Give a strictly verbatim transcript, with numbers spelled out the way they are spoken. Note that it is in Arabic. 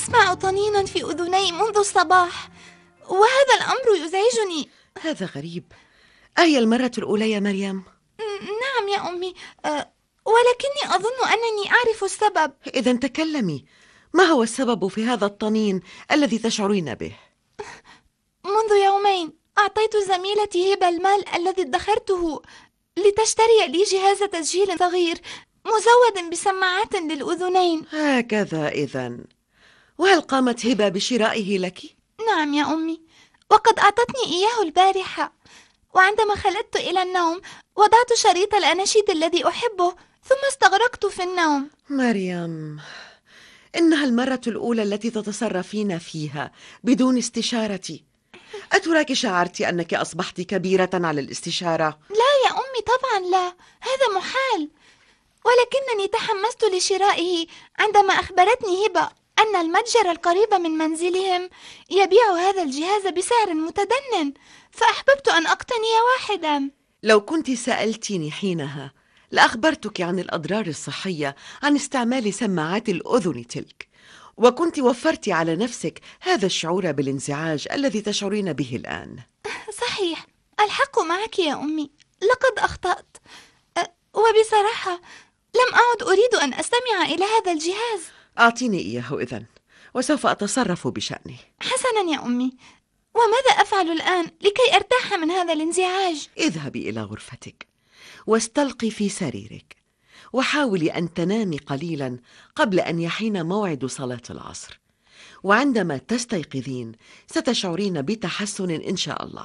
أسمع طنينا في أذني منذ الصباح، وهذا الأمر يزعجني. هذا غريب. أهي المرة الأولى يا مريم؟ نعم يا أمي، أه ولكني أظن أنني أعرف السبب. إذن تكلمي، ما هو السبب في هذا الطنين الذي تشعرين به؟ منذ يومين أعطيت زميلتي هبة المال الذي ادخرته لتشتري لي جهاز تسجيل صغير مزود بسماعات للأذنين. هكذا إذن. وهل قامت هبة بشرائه لك؟ نعم يا أمي، وقد أعطتني إياه البارحة، وعندما خلدت إلى النوم وضعت شريط الأناشيد الذي أحبه ثم استغرقت في النوم. مريم، إنها المرة الأولى التي تتصرفين فيها بدون استشارتي. أتراك شعرت أنك أصبحت كبيرة على الاستشارة؟ لا يا أمي، طبعا لا، هذا محال. ولكنني تحمست لشرائه عندما أخبرتني هبة أن المتجر القريب من منزلهم يبيع هذا الجهاز بسعر متدنٍ، فأحببت أن أقتني واحدا. لو كنت سألتني حينها لأخبرتك عن الأضرار الصحية عن استعمال سماعات الأذن تلك، وكنت وفرت على نفسك هذا الشعور بالانزعاج الذي تشعرين به الآن. صحيح، الحق معك يا أمي، لقد أخطأت. أه وبصراحة لم أعد أريد أن أستمع إلى هذا الجهاز. أعطيني إياه إذن، وسوف أتصرف بشأنه. حسنا يا أمي، وماذا أفعل الآن لكي أرتاح من هذا الانزعاج؟ اذهبي إلى غرفتك واستلقي في سريرك، وحاولي أن تنامي قليلا قبل أن يحين موعد صلاة العصر، وعندما تستيقظين ستشعرين بتحسن إن شاء الله.